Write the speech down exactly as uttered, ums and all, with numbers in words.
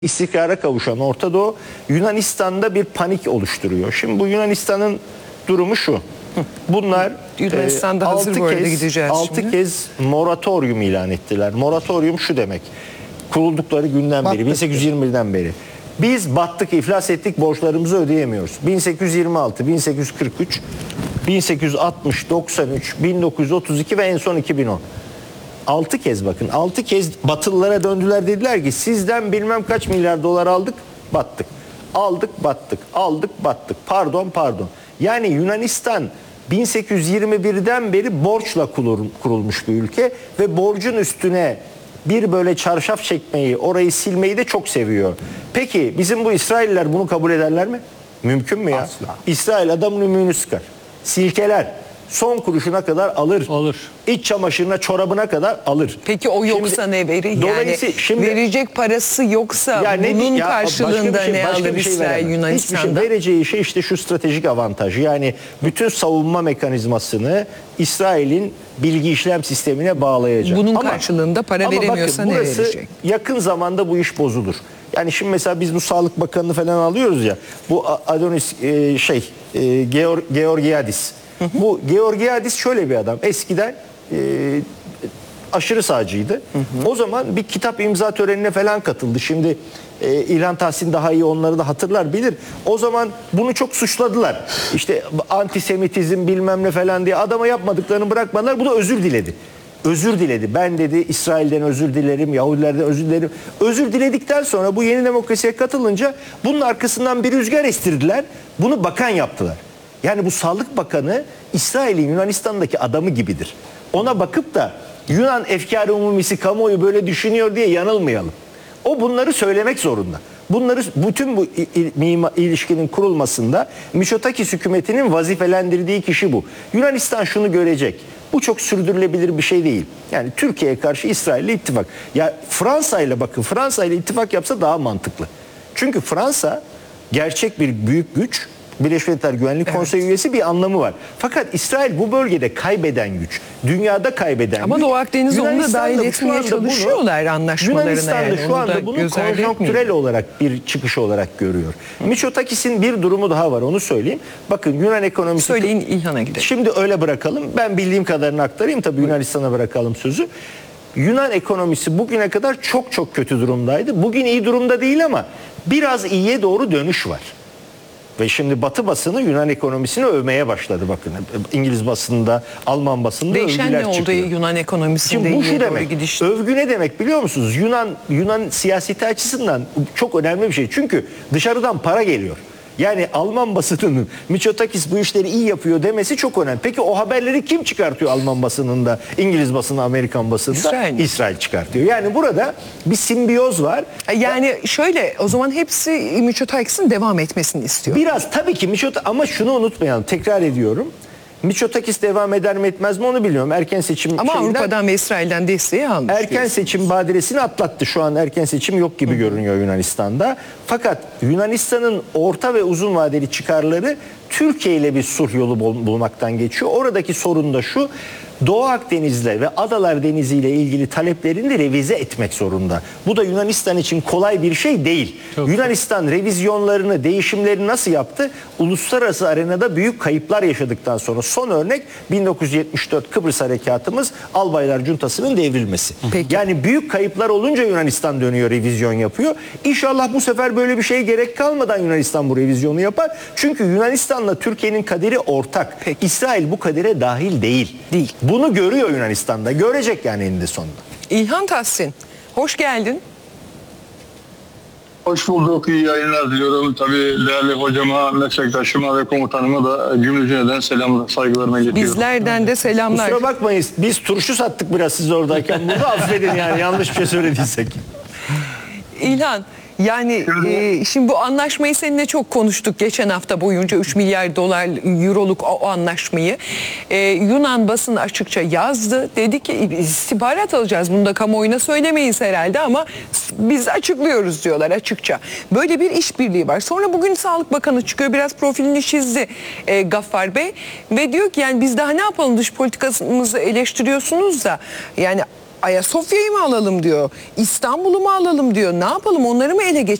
istikrara kavuşan Orta Doğu Yunanistan'da bir panik oluşturuyor. Şimdi bu Yunanistan'ın durumu şu. Bunlar Yunanistan'da e, hazır bu arada gideceğiz altı şimdi. kez moratorium ilan ettiler. Moratorium şu demek. Kuruldukları günden Battık. beri, bin sekiz yüz yirmi birden beri. Biz battık, iflas ettik, borçlarımızı ödeyemiyoruz. bin sekiz yüz yirmi altı, bin sekiz yüz kırk üç, bin sekiz yüz altmış, doksan üç, bin dokuz yüz otuz iki ve en son iki bin on. altı kez bakın, altı kez Batılılara döndüler, dediler ki sizden bilmem kaç milyar dolar aldık, battık. Aldık, battık, aldık, battık. Pardon, pardon. Yani Yunanistan bin sekiz yüz yirmi birden beri borçla kurulmuş bir ülke ve borcun üstüne bir böyle çarşaf çekmeyi, orayı silmeyi de çok seviyor. Peki bizim bu İsrailler bunu kabul ederler mi? Mümkün mü ya? Asla. İsrail adamın ümüğünü sıkar. Silkeler. Son kuruşuna kadar alır. Alır. İç çamaşırına, çorabına kadar alır. Peki o yoksa Şimdi, ne verir? dolayısıyla Yani şimdi, verecek parası yoksa ya ne- bunun ya karşılığında başka bir şey- ne başka alır bir şey İsrail veremez. Yunanistan'da? Hiçbir şey vereceği şey işte şu stratejik avantajı. Yani bütün savunma mekanizmasını İsrail'in bilgi işlem sistemine bağlayacak. Bunun Ama- karşılığında para ama veremiyorsa bakın, ne burası verecek? yakın zamanda bu iş bozulur. Yani şimdi mesela biz bu Sağlık Bakanı'nı falan alıyoruz ya. Bu Adonis e, şey e, Geor, Georgiadis. Hı hı. Bu Georgiadis şöyle bir adam. Eskiden e, aşırı sağcıydı. Hı hı. O zaman bir kitap imza törenine falan katıldı. Şimdi e, İlhan Tahsin daha iyi onları da hatırlar, bilir. O zaman bunu çok suçladılar. İşte antisemitizm bilmem ne falan diye adama yapmadıklarını bırakmadılar. Bu da özür diledi. Özür diledi. Ben dedi İsrail'den özür dilerim, Yahudilerden özür dilerim. Özür diledikten sonra bu yeni demokrasiye katılınca bunun arkasından bir rüzgar estirdiler. Bunu bakan yaptılar. Yani bu Sağlık Bakanı İsrail'in Yunanistan'daki adamı gibidir. Ona bakıp da Yunan efkâr-ı umumisi kamuoyu böyle düşünüyor diye yanılmayalım. O bunları söylemek zorunda. Bunları bütün bu ilişkinin kurulmasında Mitsotakis hükümetinin vazifelendirdiği kişi bu. Yunanistan şunu görecek. Bu çok sürdürülebilir bir şey değil. Yani Türkiye'ye karşı İsrail'le ittifak. Ya Fransa ile bakın, Fransa ile ittifak yapsa daha mantıklı. Çünkü Fransa gerçek bir büyük güç. Birleşmiş Milletler Güvenlik Evet. Konseyi üyesi, bir anlamı var. Fakat İsrail bu bölgede kaybeden güç. Dünyada kaybeden Ama güç. Doğu Akdeniz'i onu da dahil Yunanistan'da şu etmeye anda çalışıyorlar bunu, anlaşmalarına. Yunanistan'da Yani. şu Onu anda da bunu göz ardı konjonktürel etmeyin. olarak bir çıkış olarak görüyor. Mitsotakis'in bir durumu daha var, onu söyleyeyim. Bakın Yunan ekonomisi... Söyleyin, İlhan'a gidelim. Şimdi öyle bırakalım. Ben bildiğim kadarını aktarayım. Tabii Yunanistan'a bırakalım sözü. Yunan ekonomisi bugüne kadar çok çok kötü durumdaydı. Bugün iyi durumda değil ama biraz iyiye doğru dönüş var. Ve şimdi Batı basını Yunan ekonomisini övmeye başladı bakın. İngiliz basında, Alman basında Değişen övgüler ne oldu çıkıyor. Yunan ekonomisinde? Şimdi bu şu iyiye doğru demek. gidiş? Övgü ne demek biliyor musunuz? Yunan Yunan siyaseti açısından çok önemli bir şey. Çünkü dışarıdan para geliyor. Yani Alman basınının Mitsotakis bu işleri iyi yapıyor demesi çok önemli. Peki o haberleri kim çıkartıyor Alman basınında, İngiliz basını, Amerikan basınında? İsrail. İsrail çıkartıyor. Yani burada bir simbiyoz var. Yani şöyle, o zaman hepsi Mitsotakis'in devam etmesini istiyor. Biraz tabii ki Mitsotakis, ama şunu unutmayalım, tekrar ediyorum. Mitsotakis devam eder mi etmez mi onu bilmiyorum. Erken seçim Ama şeyinden, Avrupa'dan ve İsrail'den desteği almış. erken diyorsun. seçim badiresini atlattı. Şu an erken seçim yok gibi görünüyor Yunanistan'da. Fakat Yunanistan'ın orta ve uzun vadeli çıkarları Türkiye ile bir sulh yolu bul- bulmaktan geçiyor. Oradaki sorun da şu: Doğu Akdeniz'le ve Adalar Denizi ile ilgili taleplerini de revize etmek zorunda. Bu da Yunanistan için kolay bir şey değil. Çok Yunanistan revizyonlarını, değişimlerini nasıl yaptı? Uluslararası arenada büyük kayıplar yaşadıktan sonra. Son örnek bin dokuz yüz yetmiş dört Kıbrıs Harekatımız, Albaylar Cuntası'nın devrilmesi. Peki. Yani büyük kayıplar olunca Yunanistan dönüyor, revizyon yapıyor. İnşallah bu sefer böyle bir şeye gerek kalmadan Yunanistan bu revizyonu yapar. Çünkü Yunanistan'la Türkiye'nin kaderi ortak. Peki. İsrail bu kadere dahil değil. Değil. Bunu görüyor Yunanistan'da. Görecek yani eninde sonunda. İlhan Tahsin, hoş geldin. Hoş bulduk, iyi yayınlar diliyorum. Tabii değerli hocama, meslektaşıma ve komutanıma da cümleten selamlar, saygılarımı iletiyorum. Bizlerden de selamlar. Kusura bakmayın, biz turşu sattık biraz siz oradayken. Burada affedin yani yanlış bir şey söylediysek. İlhan, yani e, şimdi bu anlaşmayı seninle çok konuştuk geçen hafta boyunca, üç milyar dolar euroluk o, o anlaşmayı. E, Yunan basını açıkça yazdı. Dedi ki istihbarat alacağız, bunu da kamuoyuna söylemeyiz herhalde ama biz açıklıyoruz diyorlar açıkça. Böyle bir işbirliği var. Sonra bugün Sağlık Bakanı çıkıyor, biraz profilini çizdi e, Gaffar Bey ve diyor ki yani biz daha ne yapalım, dış politikasımızı eleştiriyorsunuz da yani Ayasofya'yı mı alalım diyor. İstanbul'u mu alalım diyor. Ne yapalım, onları mı ele geçirelim?